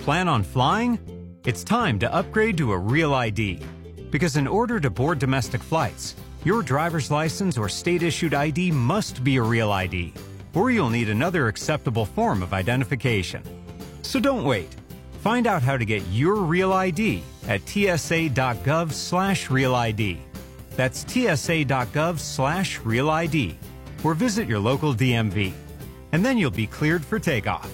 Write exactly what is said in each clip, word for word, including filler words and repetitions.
Plan on flying? It's time to upgrade to a Real I D. Because in order to board domestic flights, your driver's license or state-issued I D must be a Real I D, or you'll need another acceptable form of identification. So don't wait. Find out how to get your Real I D at tsa.gov slash Real ID. That's tsa.gov slash Real ID, or visit your local D M V. And then you'll be cleared for takeoff.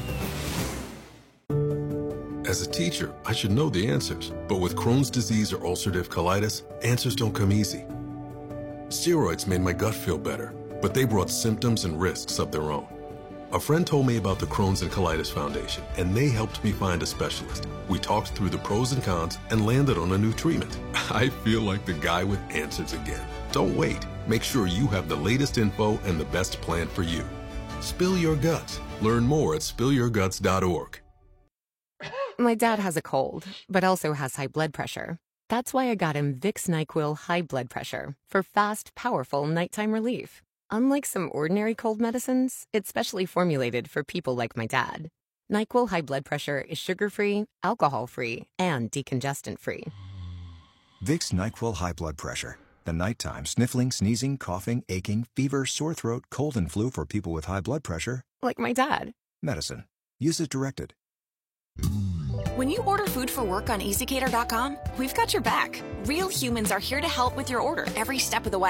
As a teacher, I should know the answers, but with Crohn's disease or ulcerative colitis, answers don't come easy. Steroids made my gut feel better, but they brought symptoms and risks of their own. A friend told me about the Crohn's and Colitis Foundation, and they helped me find a specialist. We talked through the pros and cons and landed on a new treatment. I feel like the guy with answers again. Don't wait. Make sure you have the latest info and the best plan for you. Spill your guts. Learn more at spill your guts dot org. My dad has a cold, but also has high blood pressure. That's why I got him Vicks NyQuil High Blood Pressure for fast, powerful nighttime relief. Unlike some ordinary cold medicines, it's specially formulated for people like my dad. NyQuil High Blood Pressure is sugar-free, alcohol-free, and decongestant-free. Vicks NyQuil High Blood Pressure. The nighttime sniffling, sneezing, coughing, aching, fever, sore throat, cold, and flu for people with high blood pressure. Like my dad. Medicine. Use as directed. When you order food for work on easy cater dot com, we've got your back. Real humans are here to help with your order every step of the way.